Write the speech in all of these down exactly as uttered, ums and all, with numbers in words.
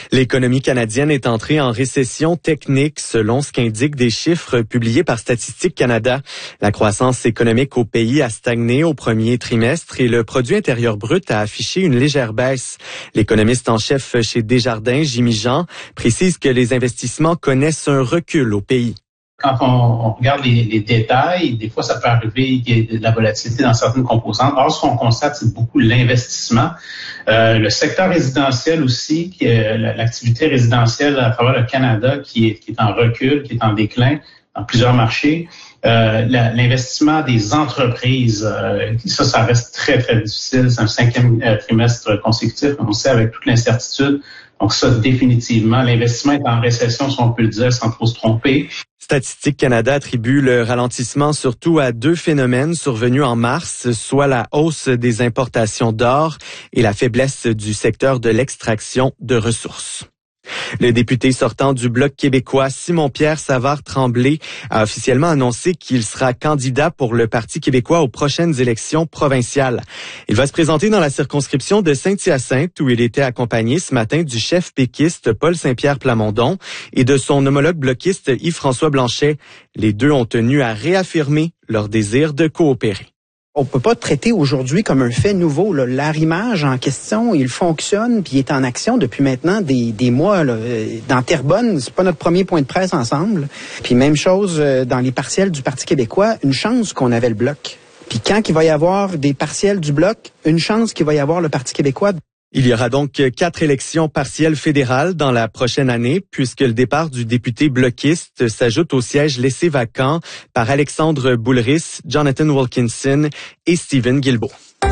L'économie canadienne est entrée en récession technique selon ce qu'indiquent des chiffres publiés par Statistique Canada. La croissance économique au pays a stagné au premier trimestre et le produit intérieur brut a affiché une légère baisse. L'économiste en chef chez Desjardins, Jimmy Jean, précise que les investissements connaissent un recul au pays. Quand on, on regarde les, les détails, des fois, ça peut arriver qu'il y ait de la volatilité dans certaines composantes. Or, ce qu'on constate, c'est beaucoup l'investissement. Euh, le secteur résidentiel aussi, qui est l'activité résidentielle à travers le Canada, qui est, qui est en recul, qui est en déclin dans plusieurs marchés. Euh, la, l'investissement des entreprises, euh, ça, ça reste très, très difficile. C'est un cinquième euh, trimestre consécutif, on sait, avec toute l'incertitude. Donc ça, définitivement, l'investissement est en récession, si on peut le dire, sans trop se tromper. Statistique Canada attribue le ralentissement surtout à deux phénomènes survenus en mars, soit la hausse des importations d'or et la faiblesse du secteur de l'extraction de ressources. Le député sortant du Bloc québécois, Simon-Pierre Savard-Tremblay, a officiellement annoncé qu'il sera candidat pour le Parti québécois aux prochaines élections provinciales. Il va se présenter dans la circonscription de Saint-Hyacinthe, où il était accompagné ce matin du chef péquiste Paul Saint-Pierre Plamondon et de son homologue bloquiste Yves-François Blanchet. Les deux ont tenu à réaffirmer leur désir de coopérer. On peut pas traiter aujourd'hui comme un fait nouveau. Là. L'arrimage en question, il fonctionne puis il est en action depuis maintenant des, des mois. Là. Dans Terrebonne, c'est pas notre premier point de presse ensemble. Puis même chose dans les partiels du Parti québécois, une chance qu'on avait le Bloc. Puis quand il va y avoir des partiels du Bloc, une chance qu'il va y avoir le Parti québécois. Il y aura donc quatre élections partielles fédérales dans la prochaine année, puisque le départ du député bloquiste s'ajoute au siège laissé vacant par Alexandre Boulris, Jonathan Wilkinson et Stephen Guilbeault.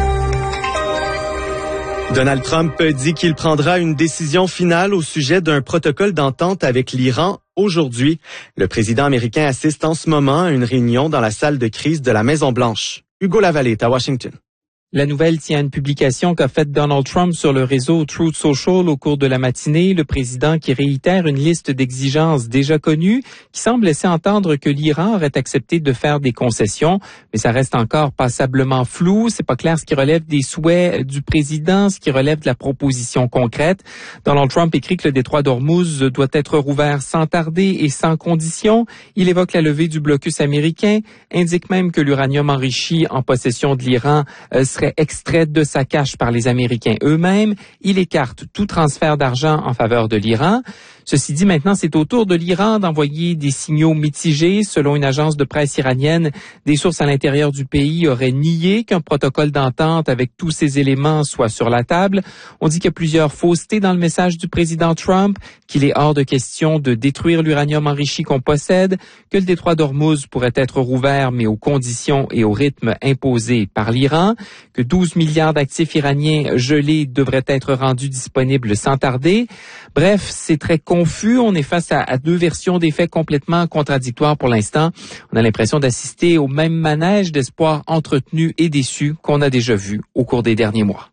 Donald Trump dit qu'il prendra une décision finale au sujet d'un protocole d'entente avec l'Iran aujourd'hui. Le président américain assiste en ce moment à une réunion dans la salle de crise de la Maison-Blanche. Hugo Lavallée est à Washington. La nouvelle tient à une publication qu'a faite Donald Trump sur le réseau Truth Social au cours de la matinée. Le président qui réitère une liste d'exigences déjà connues, qui semble laisser entendre que l'Iran aurait accepté de faire des concessions, mais ça reste encore passablement flou. C'est pas clair ce qui relève des souhaits du président, ce qui relève de la proposition concrète. Donald Trump écrit que le détroit d'Ormuz doit être rouvert sans tarder et sans condition. Il évoque la levée du blocus américain, indique même que l'uranium enrichi en possession de l'Iran euh, serait extrait de sa cache par les Américains eux-mêmes. Il écarte tout transfert d'argent en faveur de l'Iran. Ceci dit, maintenant, c'est au tour de l'Iran d'envoyer des signaux mitigés. Selon une agence de presse iranienne, des sources à l'intérieur du pays auraient nié qu'un protocole d'entente avec tous ces éléments soit sur la table. On dit qu'il y a plusieurs faussetés dans le message du président Trump, qu'il est hors de question de détruire l'uranium enrichi qu'on possède, que le détroit d'Ormuz pourrait être rouvert, mais aux conditions et au rythme imposés par l'Iran, que douze milliards d'actifs iraniens gelés devraient être rendus disponibles sans tarder. Bref, c'est très confus. On est face à, à deux versions des faits complètement contradictoires pour l'instant. On a l'impression d'assister au même manège d'espoir entretenu et déçu qu'on a déjà vu au cours des derniers mois.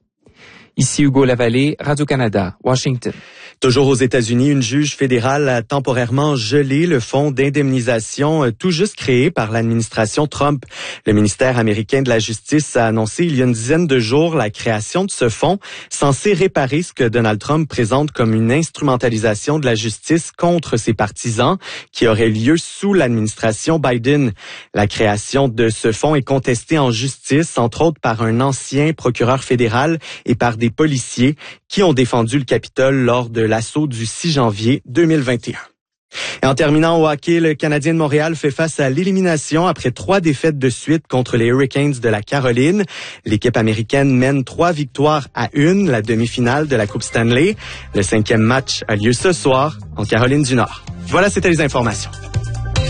Ici Hugo Lavallée, Radio-Canada, Washington. Toujours aux États-Unis, une juge fédérale a temporairement gelé le fonds d'indemnisation tout juste créé par l'administration Trump. Le ministère américain de la Justice a annoncé il y a une dizaine de jours la création de ce fonds censé réparer ce que Donald Trump présente comme une instrumentalisation de la justice contre ses partisans qui aurait lieu sous l'administration Biden. La création de ce fonds est contestée en justice, entre autres par un ancien procureur fédéral et par des policiers qui ont défendu le Capitole lors de l'assaut du six janvier deux mille vingt et un. Et en terminant au hockey, le Canadien de Montréal fait face à l'élimination après trois défaites de suite contre les Hurricanes de la Caroline. L'équipe américaine mène trois victoires à une, la demi-finale de la Coupe Stanley. Le cinquième match a lieu ce soir en Caroline du Nord. Voilà, c'était les informations.